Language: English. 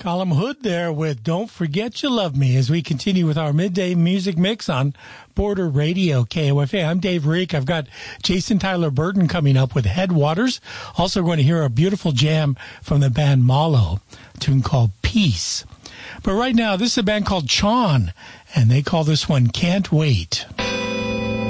Colin Hood there with Don't Forget You Love Me as we continue with our midday music mix on Border Radio KOFA. I'm Dave Reek. I've got Jason Tyler Burton coming up with Headwaters. Also going to hear a beautiful jam from the band Malo, a tune called Peace. But right now, this is a band called Chon, and they call this one Can't Wait.